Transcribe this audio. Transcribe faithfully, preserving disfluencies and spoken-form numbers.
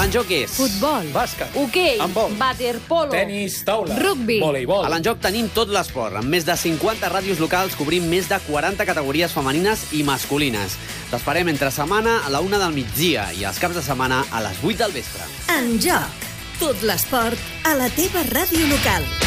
l'enjoc és... Futbol. Bàsquet. Hoquei. Handbol. Waterpolo. Tenis, taula. Rugbi. Voleibol. A l'enjoc tenim tot l'esport. Amb més de cinquanta ràdios locals cobrim més de quaranta categories femenines i masculines. T'esperem entre setmana a la una del migdia i els caps de setmana a les vuit del vespre. En joc. Tot l'esport a la teva ràdio local.